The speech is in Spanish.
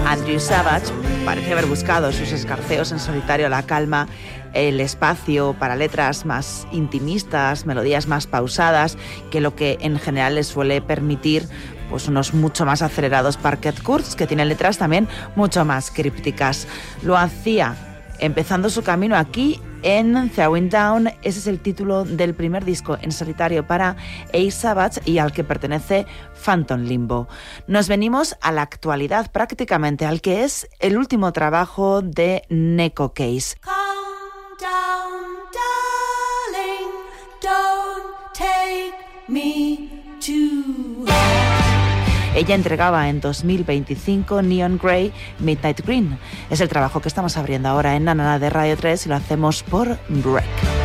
Andrew Savage parece haber buscado sus escarceos en solitario la calma, el espacio para letras más intimistas, melodías más pausadas, que lo que en general les suele permitir pues unos mucho más acelerados Parquet Courts, que tienen letras también mucho más crípticas. Lo hacía empezando su camino aquí en Throwing Down. Ese es el título del primer disco en solitario para A Savage y al que pertenece Phantom Limbo. Nos venimos a la actualidad, prácticamente al que es el último trabajo de Neko Case. Calm down, darling, don't take me to... Ella entregaba en 2025 Neon Grey, Midnight Green. Es el trabajo que estamos abriendo ahora en Nanana de Radio 3 y lo hacemos por Break.